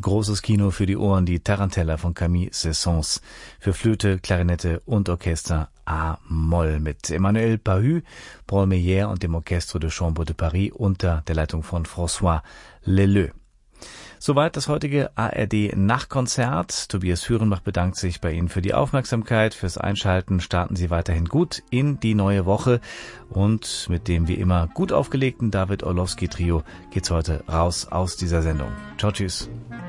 Großes Kino für die Ohren, die Tarantella von Camille Saint-Saëns für Flöte, Klarinette und Orchester A-Moll mit Emmanuel Pahud, Paul Meyer und dem Orchestre de Chambre de Paris unter der Leitung von François Leleux. Soweit das heutige ARD-Nachtkonzert. Tobias Führenbach bedankt sich bei Ihnen für die Aufmerksamkeit, fürs Einschalten. Starten Sie weiterhin gut in die neue Woche. Und mit dem wie immer gut aufgelegten David Orlowski-Trio geht's heute raus aus dieser Sendung. Ciao, tschüss.